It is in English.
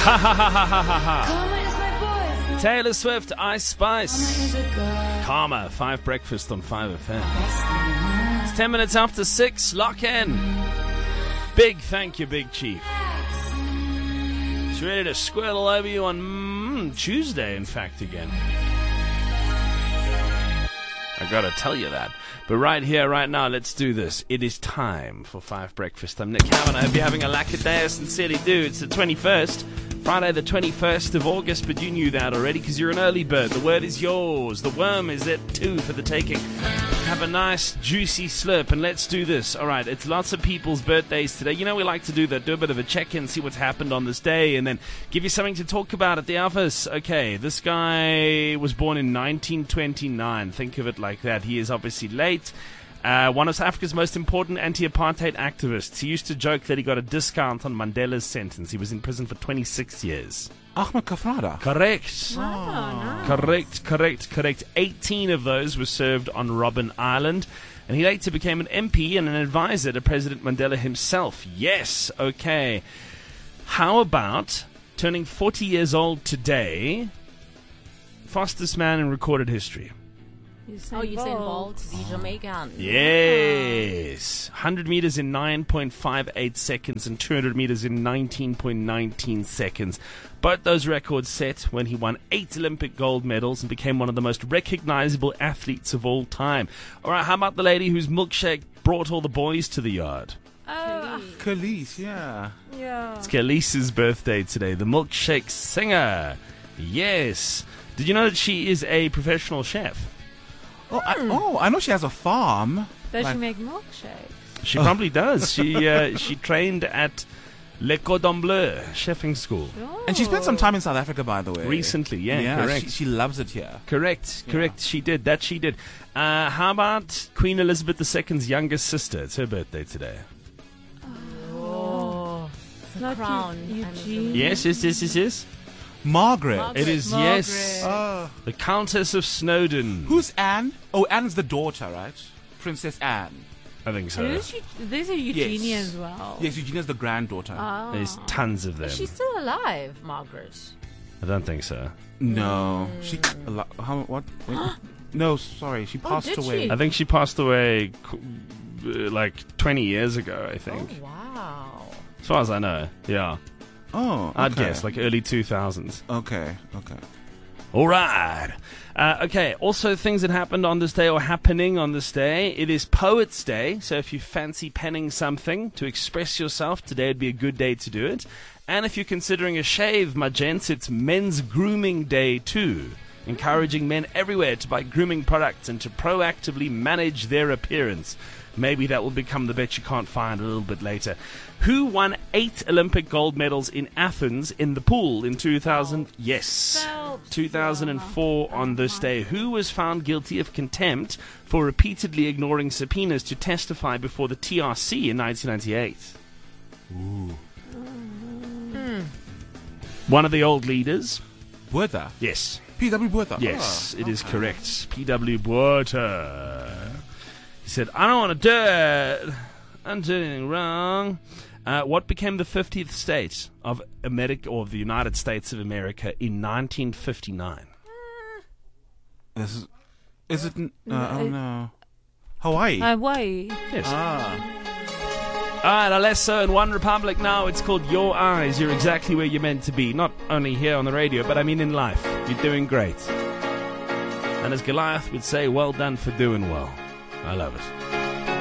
Ha ha ha ha ha ha ha. Taylor Swift, Ice Spice. Karma, 5 Breakfast on 5 FM. It's 10 minutes after 6. Lock in. Big thank you, Big Chief. He's ready to squirt all over you on Tuesday, in fact, again. I gotta tell you that. But right here, right now, let's do this. It is time for 5 Breakfast. I'm Nick Cavan. I hope you're having a lacquer day. I sincerely do. It's the 21st. Friday the 21st of August, but you knew that already because you're an early bird. The word is yours. The worm is it too for the taking. Have a nice, juicy slurp, and let's do this. All right, it's lots of people's birthdays today. You know we like to do that, do a bit of a check-in, see what's happened on this day, and then give you something to talk about at the office. Okay, this guy was born in 1929. Think of it like that. He is obviously late. One of South Africa's most important anti-apartheid activists. He used to joke that he got a discount on Mandela's sentence. He was in prison for 26 years. Ahmed Kafrada. Correct. Wow, nice. Correct. 18 of those were served on Robben Island. And he later became an MP and an advisor to President Mandela himself. Yes, okay. How about turning 40 years old today? Fastest man in recorded history. Usain Bolt, the Jamaican. Yes. 100 meters in 9.58 seconds and 200 meters in 19.19 seconds. Both those records set when he won 8 Olympic gold medals and became one of the most recognizable athletes of all time. All right, how about the lady whose milkshake brought all the boys to the yard? Khalees, yeah. It's Khalees's birthday today, the milkshake singer. Yes. Did you know that she is a professional chef? I know she has a farm. Does she make milkshakes? She probably does. She trained at Le Cordon Bleu chefing school. Oh. And she spent some time in South Africa, by the way. Recently, yeah, correct. She loves it here. Correct. She did. How about Queen Elizabeth II's youngest sister? It's her birthday today. Oh. It's not Crown. Eugene. Yes. Margaret. It is, yes. The Countess of Snowdon. Who's Anne? Oh, Anne's the daughter, right? Princess Anne. I think so. There's a Eugenia Yes. as well. Yes, Eugenia's the granddaughter. There's tons of them. Is she still alive, Margaret? I don't think so. No. She... What? Wait. No, sorry. She passed did away. she? I think she passed away like 20 years ago, I think. Oh, wow. As far as I know, yeah. Oh, okay. I'd guess, like early 2000s. Okay. All right. Okay, also things that happened on this day or happening on this day. It is Poets' Day, so if you fancy penning something to express yourself, today would be a good day to do it. And if you're considering a shave, my gents, it's Men's Grooming Day too, encouraging men everywhere to buy grooming products and to proactively manage their appearance. Maybe that will become the bet you can't find a little bit later. Who won 8 Olympic gold medals in Athens in the pool in 2000? Yes, 2004 on this day. Who was found guilty of contempt for repeatedly ignoring subpoenas to testify before the TRC in 1998? Ooh. One of the old leaders. Botha. Yes. P.W. Botha. Yes, it is correct. P.W. Botha. He said, I don't want to do it. I'm doing anything wrong. What became the 50th state of America, or the United States of America, in 1959? Is it? I don't know. Hawaii. Hawaii. Yes. Ah. All right, Alesso in One Republic now. It's called Your Eyes. You're exactly where you're meant to be. Not only here on the radio, but I mean in life. You're doing great. And as Goliath would say, well done for doing well. I love it.